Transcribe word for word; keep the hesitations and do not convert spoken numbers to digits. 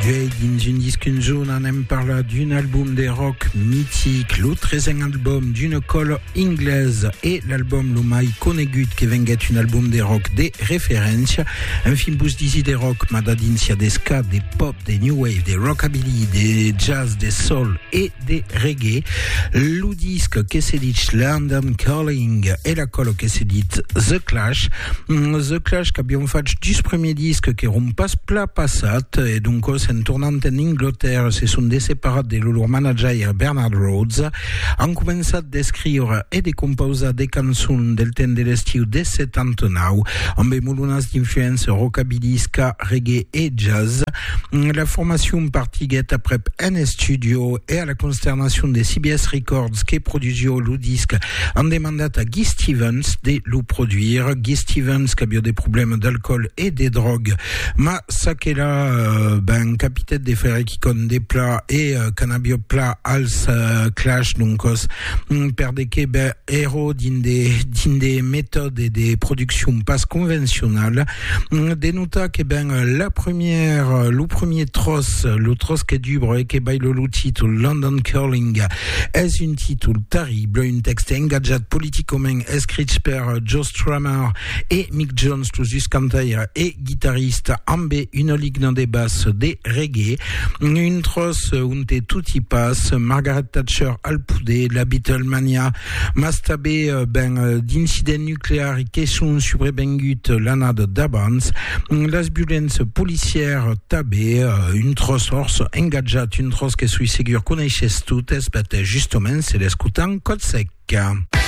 Jay dans une disque jaune, on aime parler d'un album des rock mythique, le treizième album d'une colle anglaise et l'album le mai conegut qui venget un album des rock des références. Un film bus d'ici des rock, madadincia des ska, des pop, des new wave, des rockabilly, des jazz, des soul et des reggae. Le disque qui se dit London Calling et la colle qui se dit The Clash. The Clash qui abbiamo fait du premier disque qui rompt pas plat passat et donc c'est un tournant en Angleterre, se sont séparés de leur manager Bernard Rhodes. Han commencé à d'écrire et de composer des chansons del temps de l'estiu de settantanove amb unes d'influence rockabilly, ska, reggae et jazz. La formation partiguait après un studio et à la consternation des C B S Records qui produisio le disque en demandant à Guy Stevens de le produire. Guy Stevens qui a eu des problèmes d'alcool et des drogues, ma ça qu'est là euh, ben capitaine des frères qui connaissent des plats et euh, cannabio plat als euh, clash donc os per de que ben héros d'une des d'une des méthodes et des productions pas conventionnelles. Dénota que ben la première le premier tross le tross que dubre et que baille le titre London Calling est un titre terrible, un texte engagé politiquement écrit par Joe Strummer et Mick Jones, tous cantaire et guitariste amb une ligne de basse des reggae, une trosse où tout y passe, Margaret Thatcher al poudé, la Beatlemania, mastabé ben d'incidents nucléaires qui sont surbengut l'anade d'Abans, las violences policières tabé, une trosse horse engagée, une trosse que suis ségur connaissez tout, est justement c'est l'escoutant code sec.